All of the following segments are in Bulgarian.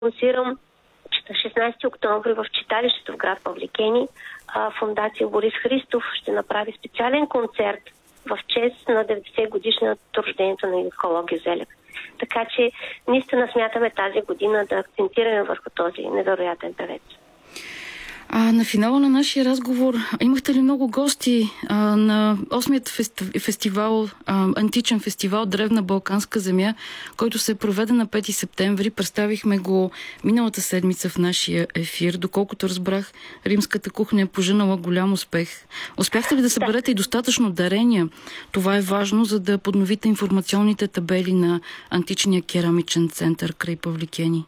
анонсирам, че на 16 октомври в читалището в град Павликени фондация Борис Христов ще направи специален концерт в чест на 90 годишната рождението на Никола Гюзелев. Така че наистина смятаме тази година да акцентираме върху този невероятен певец. На финала на нашия разговор имахте ли много гости на 8-ият фестивал, античен фестивал Древна Балканска земя, който се проведе на 5 септември. Представихме го миналата седмица в нашия ефир. Доколкото разбрах, римската кухня е поженала голям успех. Успяхте ли да съберете и достатъчно дарения? Това е важно, за да подновите информационните табели на античния керамичен център край Павликени.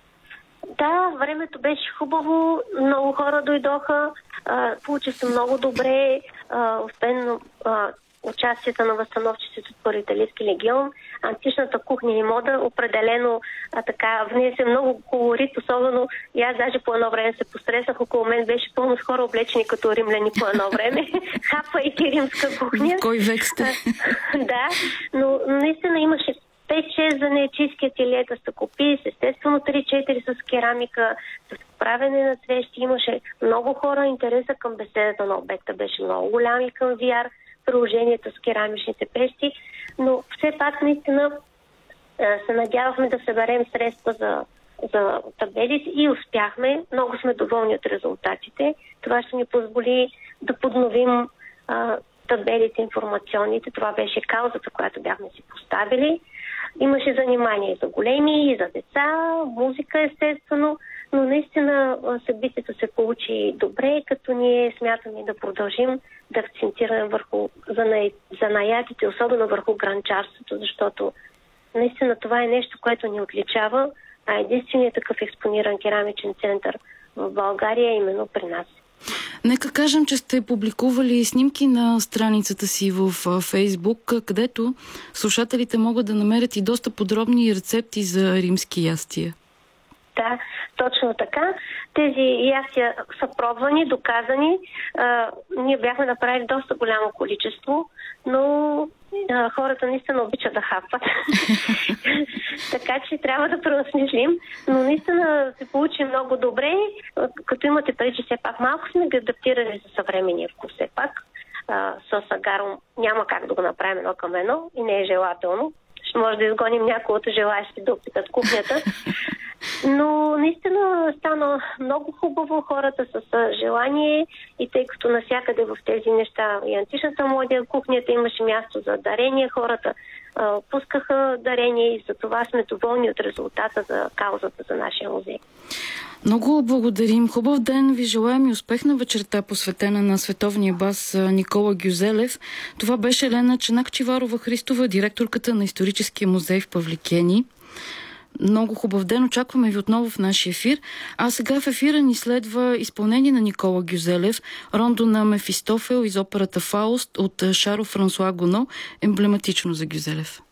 Да, времето беше хубаво, много хора дойдоха, получи се много добре, освен участията на възстановчиците от Първоиталийски легион. Античната кухня и мода определено така внесе много колорит, особено и аз даже по едно време се постресах, около мен беше пълно с хора облечени като римляни по едно време, хапайки римска кухня. В кой век сте? Да, но наистина имаше 5-6 занаятчийски ателиета, стъкопис, естествено 3-4 с керамика, с правене на цвещи. Имаше много хора. Интереса към беседата на обекта беше много голям и към VR приложението с керамичните пещи, но все пак наистина се надявахме да съберем средства за табелите и успяхме. Много сме доволни от резултатите. Това ще ни позволи да подновим табелите информационните. Това беше каузата, която бяхме си поставили. Имаше занимания за големи, и за деца, музика естествено, но наистина събитието се получи добре, като ние смятаме да продължим да акцентираме върху занаятите, особено върху гранчарството, защото наистина това е нещо, което ни отличава, а единственият такъв експониран керамичен център в България е именно при нас. Нека кажем, че сте публикували снимки на страницата си в Фейсбук, където слушателите могат да намерят и доста подробни рецепти за римски ястия. Да, точно така. Тези ястия са пробвани, доказани. Ние бяхме направили доста голямо количество, но хората наистина обичат да хапват. Така че трябва да преосмислим. Но наистина се получи много добре, като имате преди, че все пак малко сме ги адаптирали за съвременния вкус. Все пак с агаром няма как да го направим едно към едно и не е желателно. Ще може да изгоним някои от желаящи да опитат кухнята. Но наистина стана много хубаво, хората с желание и тъй като навсякъде в тези неща и античната мода, кухнята имаше място за дарения, хората пускаха дарения и за това сме доволни от резултата за каузата за нашия музей. Много благодарим. Хубав ден ви желаем и успех на вечерта, посветена на световния бас Никола Гюзелев. Това беше Елена Чанакчиварова-Христова, директорката на Историческия музей в Павликени. Много хубав ден. Очакваме ви отново в нашия ефир. А сега в ефира ни следва изпълнение на Никола Гюзелев, рондо на Мефистофел из операта Фауст от Шаро Франсуа Гоно, емблематично за Гюзелев.